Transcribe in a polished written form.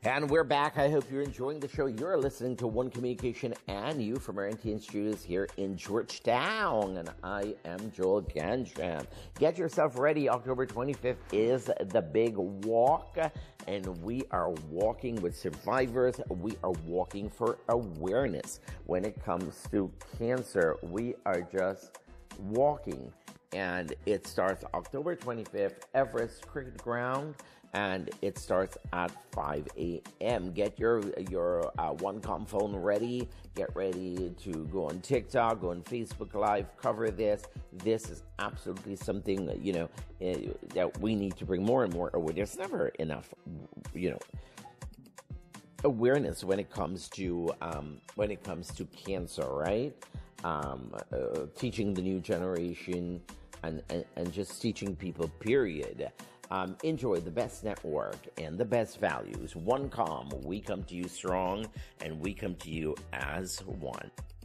And we're back. I hope you're enjoying the show. You're listening to One Communication and You from our NTN Studios here in Georgetown. And I am Joel Gansham. Get yourself ready. October 25th is the big walk. And we are walking with survivors. We are walking for awareness. When it comes to cancer, we are just walking. And it starts October 25th, Everest Cricket Ground, and it starts at 5 a.m. Get your OneCom phone ready. Get ready to go on TikTok, go on Facebook Live, cover this. This is absolutely something, that we need to bring more and more awareness. There's never enough, awareness when it comes to cancer, right? Teaching the new generation and just teaching people, period. Enjoy the best network and the best values. OneCom, we come to you strong and we come to you as one.